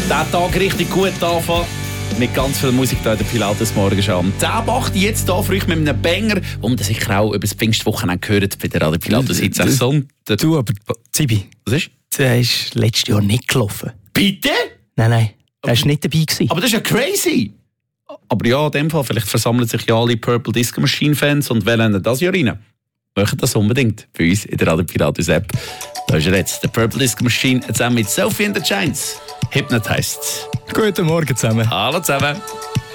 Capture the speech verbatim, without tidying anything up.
diesen Tag richtig gut anfangen. Mit ganz viel Musik hier in der Pilatus Morgenshow. Am zehn Uhr acht jetzt hier für euch mit einem Banger, wo man sicher auch über das Pfingstwochenende gehört bei der Radio Pilatus Hits sechs Sonntag. Du, aber Zibi, Was ist? der ist letztes Jahr nicht gelaufen. Bitte? Nein, nein, er war nicht dabei gewesen. Aber das ist ja crazy. Aber ja, in dem Fall, vielleicht versammeln sich ja alle Purple Disco Machine Fans und wählen das Jahr rein. Machen das unbedingt bei uns in der Radio Pilatus App. Da ist er jetzt, der Purple Disco Machine, zusammen mit Sophie and the Giants. Hypnotized. Guten Morgen zusammen. Hallo zusammen.